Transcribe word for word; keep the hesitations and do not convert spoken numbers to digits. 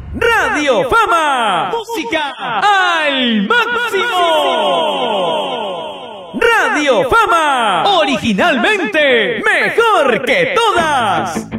Radio Fama. Música al máximo. Radio Fama. Originalmente mejor que todas.